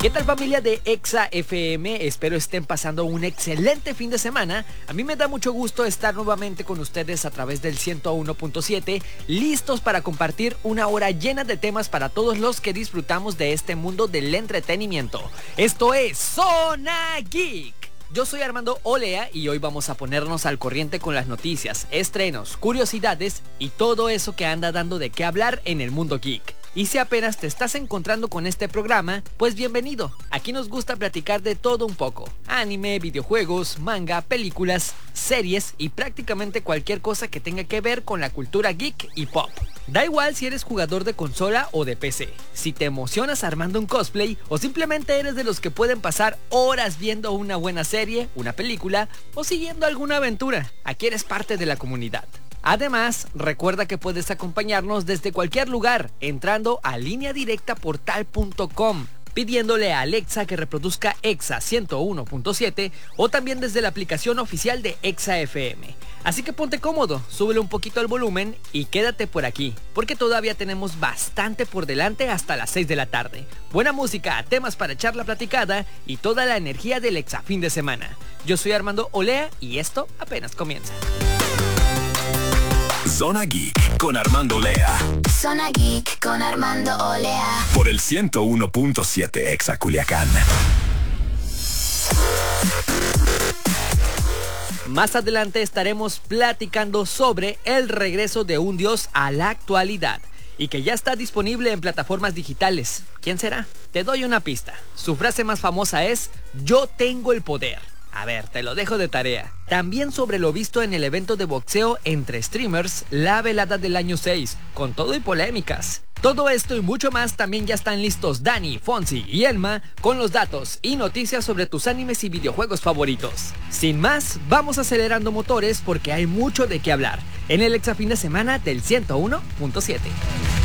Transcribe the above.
¿Qué tal, familia de Exa FM? Espero estén pasando un excelente fin de semana. A mí me da mucho gusto estar nuevamente con ustedes a través del 101.7, listos para compartir una hora llena de temas para todos los que disfrutamos de este mundo del entretenimiento. Esto es Zona Geek. Yo soy Armando Olea y hoy vamos a ponernos al corriente con las noticias, estrenos, curiosidades y todo eso que anda dando de qué hablar en el mundo geek. Y si apenas te estás encontrando con este programa, pues bienvenido. Aquí nos gusta platicar de todo un poco. Anime, videojuegos, manga, películas, series y prácticamente cualquier cosa que tenga que ver con la cultura geek y pop. Da igual si eres jugador de consola o de PC, si te emocionas armando un cosplay o simplemente eres de los que pueden pasar horas viendo una buena serie, una película o siguiendo alguna aventura. Aquí eres parte de la comunidad. Además, recuerda que puedes acompañarnos desde cualquier lugar entrando a lineadirectaportal.com, pidiéndole a Alexa que reproduzca Exa 101.7 o también desde la aplicación oficial de Exa FM. Así que ponte cómodo, súbele un poquito al volumen y quédate por aquí, porque todavía tenemos bastante por delante hasta las 6 de la tarde. Buena música, temas para echar la platicada y toda la energía del Exa fin de semana. Yo soy Armando Olea y esto apenas comienza. Zona Geek con Armando Olea. Zona Geek con Armando Olea. Por el 101.7 Exa Culiacán. Más adelante estaremos platicando sobre el regreso de un dios a la actualidad y que ya está disponible en plataformas digitales. ¿Quién será? Te doy una pista. Su frase más famosa es: "Yo tengo el poder". A ver, te lo dejo de tarea. También sobre lo visto en el evento de boxeo entre streamers, la velada del año 6, con todo y polémicas. Todo esto y mucho más también ya están listos Dani, Fonsi y Elma con los datos y noticias sobre tus animes y videojuegos favoritos. Sin más, vamos acelerando motores porque hay mucho de qué hablar en el Exa fin de semana del 101.7.